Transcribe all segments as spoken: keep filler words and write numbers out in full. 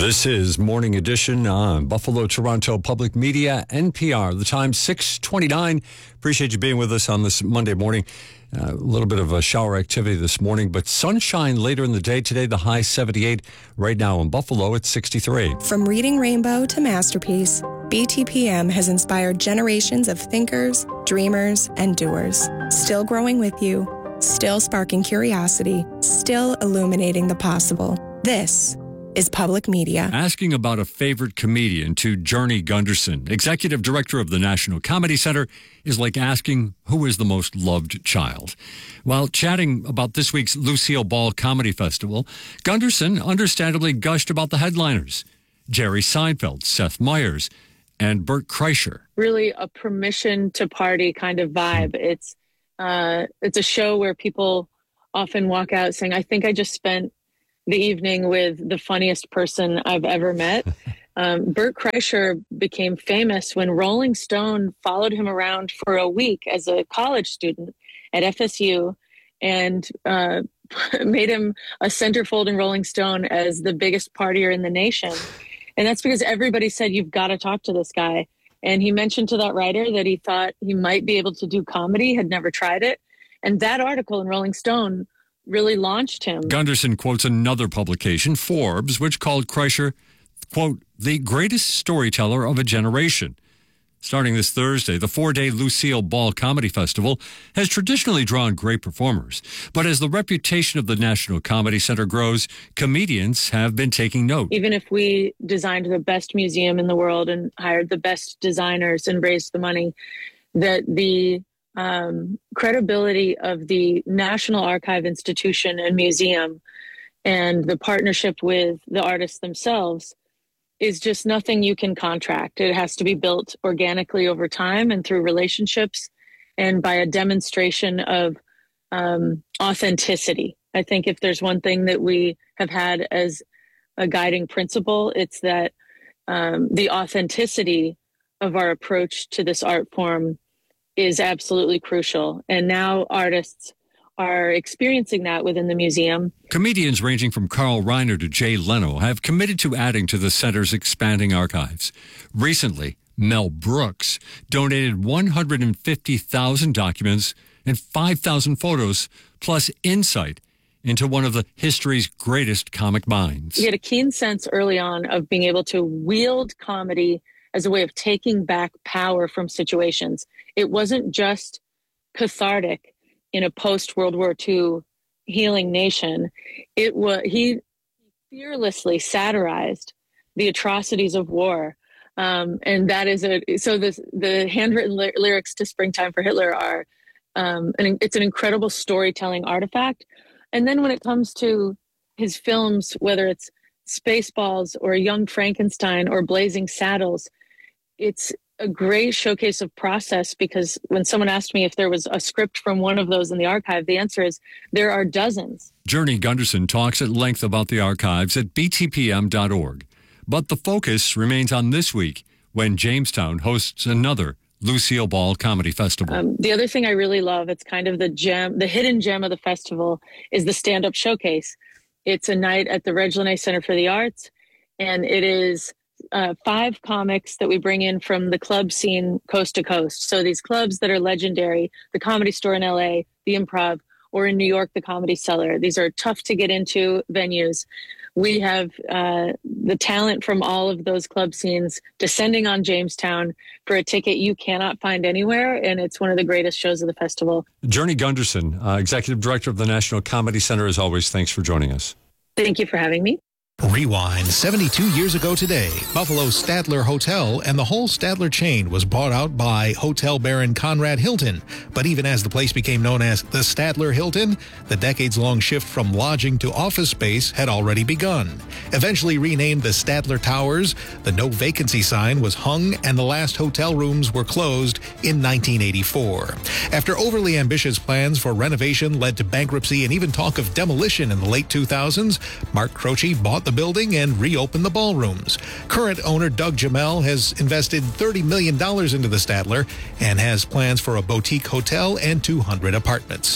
This is Morning Edition on Buffalo Toronto Public Media, N P R. The time six twenty-nine. Appreciate you being with us on this Monday morning. Uh, a little bit of a shower activity this morning, but sunshine later in the day today. The high seventy-eight. Right now in Buffalo, it's sixty-three. From Reading Rainbow to Masterpiece, B T P M has inspired generations of thinkers, dreamers, and doers. Still growing with you, still sparking curiosity, still illuminating the possible. This is Public Media. Asking about a favorite comedian to Journey Gunderson, executive director of the National Comedy Center, is like asking who is the most loved child. While chatting about this week's Lucille Ball Comedy Festival, Gunderson understandably gushed about the headliners: Jerry Seinfeld, Seth Meyers, and Bert Kreischer. Really a permission to party kind of vibe. It's uh, it's a show where people often walk out saying, I think I just spent the evening with the funniest person I've ever met. Um, Bert Kreischer became famous when Rolling Stone followed him around for a week as a college student at F S U and uh, made him a centerfold in Rolling Stone as the biggest partier in the nation. And that's because everybody said, you've got to talk to this guy. And he mentioned to that writer that he thought he might be able to do comedy, had never tried it. And that article in Rolling Stone really launched him. Gunderson quotes another publication, Forbes, which called Kreischer, quote, the greatest storyteller of a generation. Starting this Thursday, the four-day Lucille Ball Comedy Festival has traditionally drawn great performers. But as the reputation of the National Comedy Center grows, comedians have been taking note. Even if we designed the best museum in the world and hired the best designers and raised the money, that the Um, credibility of the National Archive Institution and Museum and the partnership with the artists themselves is just nothing you can contract. It has to be built organically over time and through relationships and by a demonstration of um, authenticity. I think if there's one thing that we have had as a guiding principle, it's that um, the authenticity of our approach to this art form is absolutely crucial. And now artists are experiencing that within the museum. Comedians ranging from Carl Reiner to Jay Leno have committed to adding to the center's expanding archives. Recently, Mel Brooks donated one hundred fifty thousand documents and five thousand photos, plus insight into one of the history's greatest comic minds. He had a keen sense early on of being able to wield comedy as a way of taking back power from situations. It wasn't just cathartic in a post-World War Two healing nation. It was, he fearlessly satirized the atrocities of war. Um, and that is a, so this, the handwritten ly- lyrics to Springtime for Hitler are, um, an, it's an incredible storytelling artifact. And then when it comes to his films, whether it's Spaceballs or Young Frankenstein or Blazing Saddles, it's a great showcase of process, because when someone asked me if there was a script from one of those in the archive, the answer is there are dozens. Journey Gunderson talks at length about the archives at b t p m dot org. But the focus remains on this week when Jamestown hosts another Lucille Ball Comedy Festival. Um, the other thing I really love, it's kind of the gem, the hidden gem of the festival, is the stand-up showcase. It's a night at the Reg Lenné Center for the Arts, and it is Uh, five comics that we bring in from the club scene coast to coast. So these clubs that are legendary, the Comedy Store in L A, the Improv, or in New York, the Comedy Cellar. These are tough to get into venues. We have uh, the talent from all of those club scenes descending on Jamestown for a ticket you cannot find anywhere, and it's one of the greatest shows of the festival. Journey Gunderson, uh, Executive Director of the National Comedy Center, as always, thanks for joining us. Thank you for having me. Rewind seventy-two years ago today, Buffalo's Stadler Hotel and the whole Stadler chain was bought out by hotel baron Conrad Hilton. But even as the place became known as the Stadler Hilton, the decades-long shift from lodging to office space had already begun. Eventually renamed the Stadler Towers, the no vacancy sign was hung and the last hotel rooms were closed in nineteen eighty-four. After overly ambitious plans for renovation led to bankruptcy and even talk of demolition in the late two thousands, Mark Croce bought the building and reopen the ballrooms. Current owner Doug Jamel has invested thirty million dollars into the Stadler and has plans for a boutique hotel and two hundred apartments.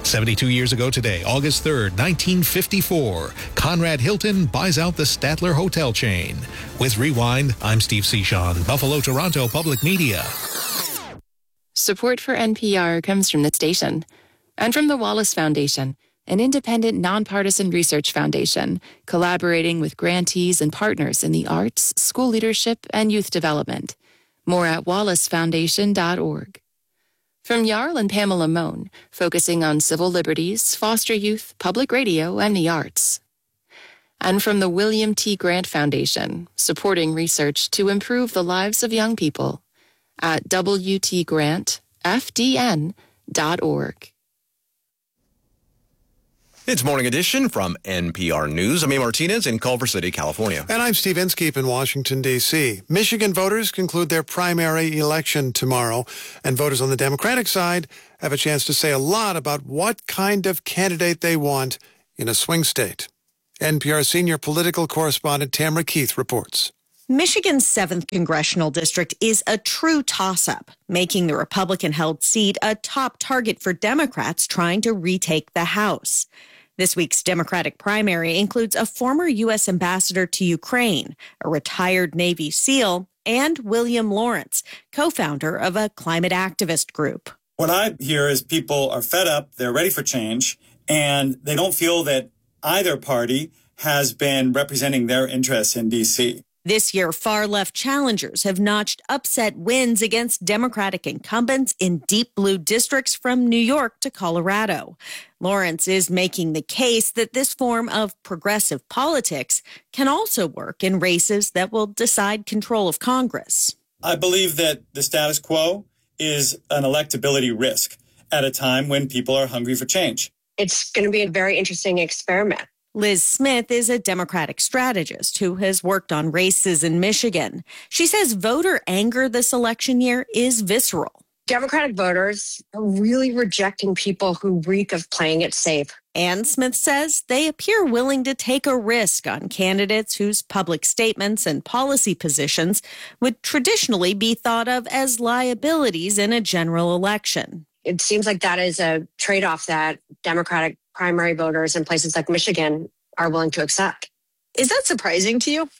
seventy-two years ago today, August third, nineteen fifty-four, Conrad Hilton buys out the Statler Hotel chain. With Rewind, I'm Steve Sean, Buffalo, Toronto Public Media. Support for N P R comes from the station and from the Wallace Foundation, an independent, nonpartisan research foundation collaborating with grantees and partners in the arts, school leadership, and youth development. More at wallace foundation dot org. From Jarl and Pamela Mohn, focusing on civil liberties, foster youth, public radio, and the arts. And from the William T. Grant Foundation, supporting research to improve the lives of young people at w t grant f d n dot org. It's Morning Edition from N P R News. I'm A. Martinez in Culver City, California. And I'm Steve Inskeep in Washington, D C Michigan voters conclude their primary election tomorrow, and voters on the Democratic side have a chance to say a lot about what kind of candidate they want in a swing state. N P R senior political correspondent Tamara Keith reports. Michigan's seventh congressional district is a true toss-up, making the Republican-held seat a top target for Democrats trying to retake the House. This week's Democratic primary includes a former U S ambassador to Ukraine, a retired Navy SEAL, and William Lawrence, co-founder of a climate activist group. What I hear is people are fed up, they're ready for change, and they don't feel that either party has been representing their interests in D C. This year, far-left challengers have notched upset wins against Democratic incumbents in deep blue districts from New York to Colorado. Lawrence is making the case that this form of progressive politics can also work in races that will decide control of Congress. I believe that the status quo is an electability risk at a time when people are hungry for change. It's going to be a very interesting experiment. Liz Smith is a Democratic strategist who has worked on races in Michigan. She says voter anger this election year is visceral. Democratic voters are really rejecting people who reek of playing it safe. And Smith says they appear willing to take a risk on candidates whose public statements and policy positions would traditionally be thought of as liabilities in a general election. It seems like that is a trade-off that Democratic primary voters in places like Michigan are willing to accept. Is that surprising to you?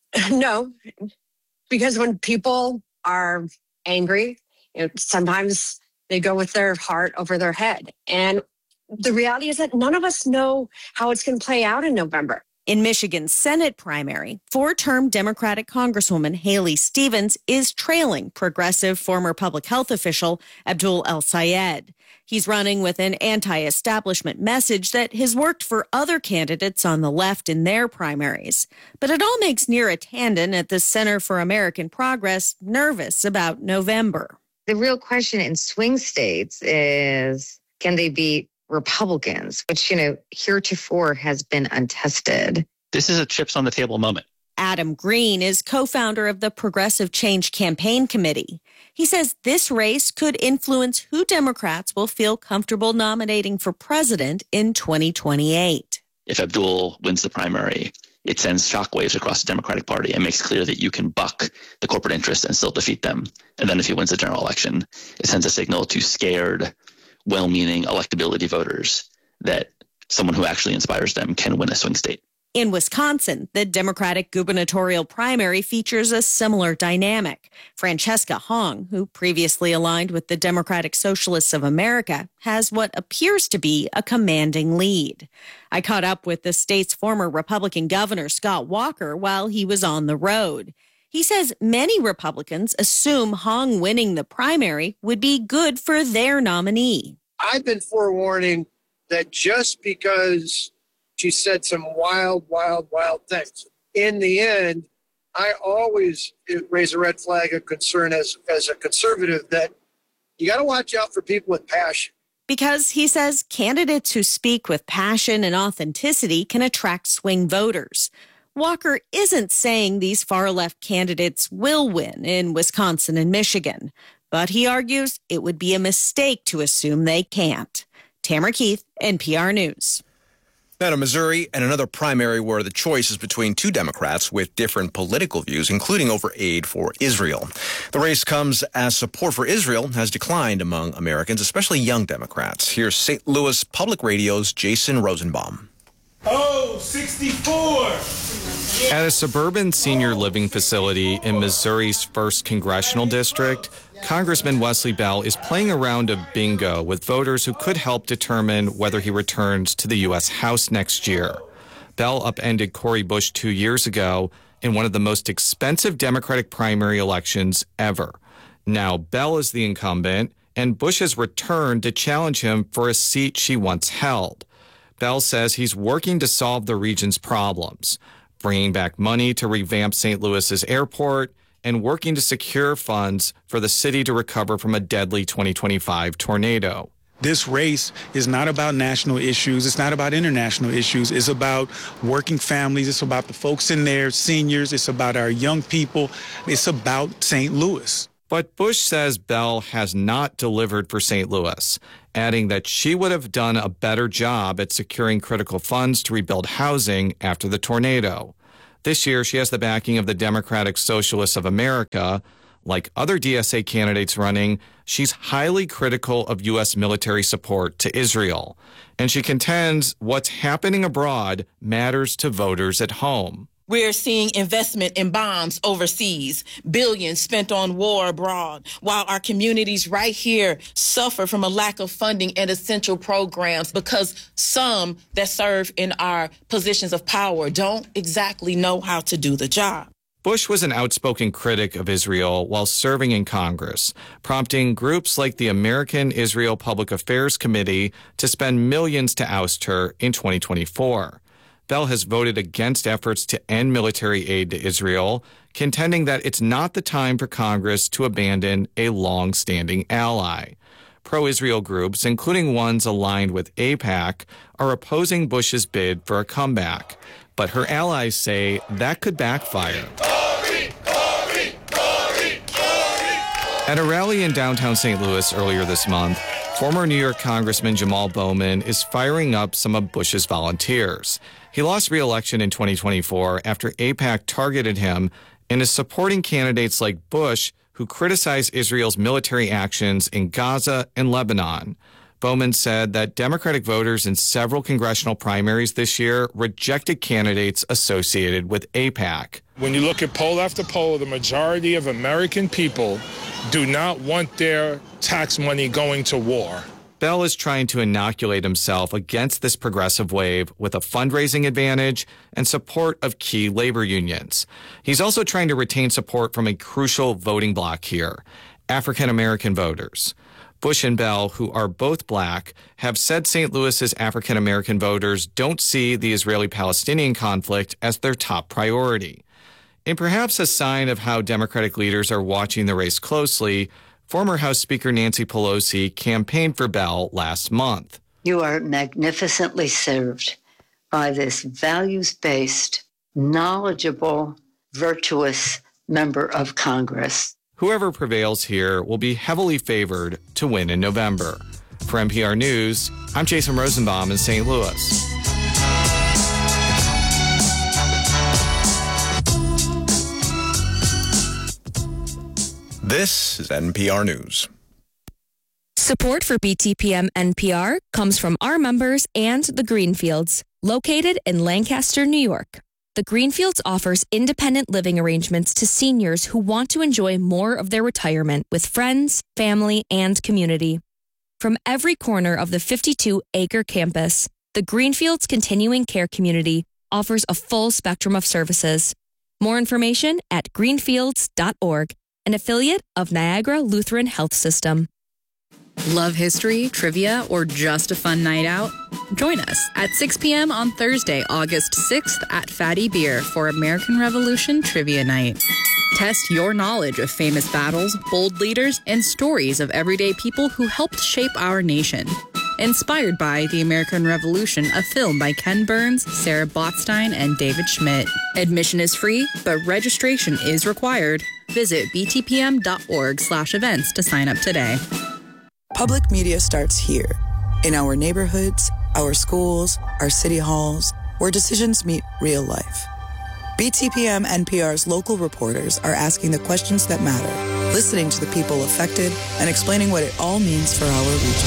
No, because when people are angry, you know, sometimes they go with their heart over their head. And the reality is that none of us know how it's going to play out in November. In Michigan's Senate primary, four-term Democratic Congresswoman Haley Stevens is trailing progressive former public health official Abdul El-Sayed. He's running with an anti-establishment message that has worked for other candidates on the left in their primaries. But it all makes Neera Tanden at the Center for American Progress nervous about November. The real question in swing states is, can they beat Republicans, which, you know, heretofore has been untested. This is a chips on the table moment. Adam Green is co-founder of the Progressive Change Campaign Committee. He says this race could influence who Democrats will feel comfortable nominating for president in twenty twenty-eight. If Abdul wins the primary, it sends shockwaves across the Democratic Party and makes clear that you can buck the corporate interests and still defeat them. And then if he wins the general election, it sends a signal to scared, well-meaning electability voters that someone who actually inspires them can win a swing state. In Wisconsin, the Democratic gubernatorial primary features a similar dynamic. Francesca Hong, who previously aligned with the Democratic Socialists of America, has what appears to be a commanding lead. I caught up with the state's former Republican governor, Scott Walker, while he was on the road. He says many Republicans assume Hong winning the primary would be good for their nominee. I've been forewarning that just because she said some wild, wild, wild things, in the end, I always raise a red flag of concern as, as a conservative that you got to watch out for people with passion. Because he says candidates who speak with passion and authenticity can attract swing voters. Walker isn't saying these far-left candidates will win in Wisconsin and Michigan, but he argues it would be a mistake to assume they can't. Tamara Keith, N P R News. Now to Missouri and another primary where the choice is between two Democrats with different political views, including over aid for Israel. The race comes as support for Israel has declined among Americans, especially young Democrats. Here's Saint Louis Public Radio's Jason Rosenbaum. Oh, sixty-four! At a suburban senior living facility in Missouri's first congressional district, Congressman Wesley Bell is playing a round of bingo with voters who could help determine whether he returns to the U S House next year. Bell upended Cori Bush two years ago in one of the most expensive Democratic primary elections ever. Now Bell is the incumbent, and Bush has returned to challenge him for a seat she once held. Bell says he's working to solve the region's problems, bringing back money to revamp Saint Louis's airport, and working to secure funds for the city to recover from a deadly twenty twenty-five tornado. This race is not about national issues. It's not about international issues. It's about working families. It's about the folks in there, seniors. It's about our young people. It's about Saint Louis. But Bush says Bell has not delivered for Saint Louis, adding that she would have done a better job at securing critical funds to rebuild housing after the tornado. This year, she has the backing of the Democratic Socialists of America. Like other D S A candidates running, she's highly critical of U S military support to Israel. And she contends what's happening abroad matters to voters at home. We're seeing investment in bombs overseas, billions spent on war abroad, while our communities right here suffer from a lack of funding and essential programs because some that serve in our positions of power don't exactly know how to do the job. Bush was an outspoken critic of Israel while serving in Congress, prompting groups like the American Israel Public Affairs Committee to spend millions to oust her in twenty twenty-four. Bell has voted against efforts to end military aid to Israel, contending that it's not the time for Congress to abandon a long-standing ally. Pro-Israel groups, including ones aligned with AIPAC, are opposing Bush's bid for a comeback. But her allies say that could backfire. Cori, Cori, Cori, Cori. At a rally in downtown Saint Louis earlier this month, former New York Congressman Jamal Bowman is firing up some of Bush's volunteers. He lost re-election in twenty twenty-four after AIPAC targeted him and is supporting candidates like Bush who criticize Israel's military actions in Gaza and Lebanon. Bowman said that Democratic voters in several congressional primaries this year rejected candidates associated with AIPAC. When you look at poll after poll, the majority of American people do not want their tax money going to war. Bell is trying to inoculate himself against this progressive wave with a fundraising advantage and support of key labor unions. He's also trying to retain support from a crucial voting bloc here, African American voters. Bush and Bell, who are both black, have said Saint Louis's African American voters don't see the Israeli-Palestinian conflict as their top priority. In perhaps a sign of how Democratic leaders are watching the race closely, former House Speaker Nancy Pelosi campaigned for Bell last month. You are magnificently served by this values-based, knowledgeable, virtuous member of Congress. Whoever prevails here will be heavily favored to win in November. For N P R News, I'm Jason Rosenbaum in Saint Louis. This is N P R News. Support for B T P M N P R comes from our members and the Greenfields, located in Lancaster, New York. The Greenfields offers independent living arrangements to seniors who want to enjoy more of their retirement with friends, family, and community. From every corner of the fifty-two acre campus, the Greenfields Continuing Care Community offers a full spectrum of services. More information at greenfields dot org, an affiliate of Niagara Lutheran Health System. Love history, trivia, or just a fun night out? Join us at six p.m. on Thursday, August sixth at Fatty Beer for American Revolution Trivia Night. Test your knowledge of famous battles, bold leaders, and stories of everyday people who helped shape our nation. Inspired by The American Revolution, a film by Ken Burns, Sarah Botstein, and David Schmidt. Admission is free, but registration is required. Visit b t p m dot org slash events to sign up today. Public media starts here, in our neighborhoods, our schools, our city halls, where decisions meet real life. B T P M N P R's local reporters are asking the questions that matter, listening to the people affected, and explaining what it all means for our region.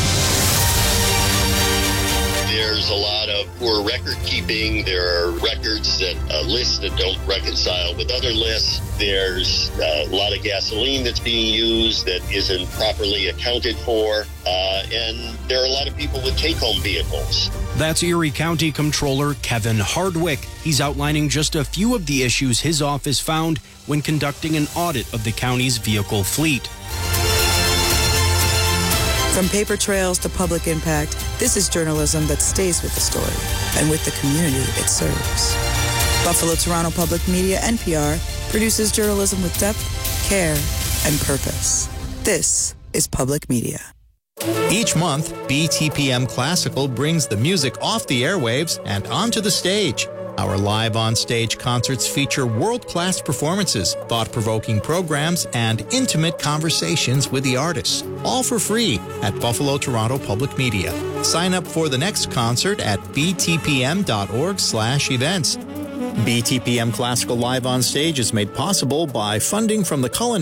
There's a lot of poor record keeping. There are records that uh, lists that don't reconcile with other lists. There's uh, a lot of gasoline that's being used that isn't properly accounted for. Uh, and there are a lot of people with take-home vehicles. That's Erie County Comptroller Kevin Hardwick. He's outlining just a few of the issues his office found when conducting an audit of the county's vehicle fleet. From paper trails to public impact, this is journalism that stays with the story and with the community it serves. Buffalo Toronto Public Media, N P R, produces journalism with depth, care, and purpose. This is public media. Each month, B T P M Classical brings the music off the airwaves and onto the stage. Our live on-stage concerts feature world-class performances, thought-provoking programs, and intimate conversations with the artists, all for free at Buffalo Toronto Public Media. Sign up for the next concert at b t p m dot org slash events. B T P M Classical Live on Stage is made possible by funding from the Cullen